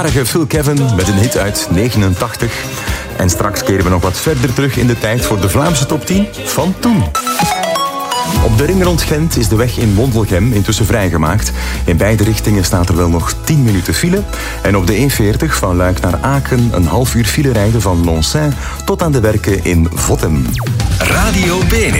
Phil Kevin met een hit uit 89. En straks keren we nog wat verder terug in de tijd voor de Vlaamse top 10 van toen. Op de ring rond Gent is de weg in Wondelgem intussen vrijgemaakt. In beide richtingen staat er wel nog 10 minuten file. En op de E40 van Luik naar Aken een half uur file rijden van Loncin tot aan de werken in Vottem. Radio Bene.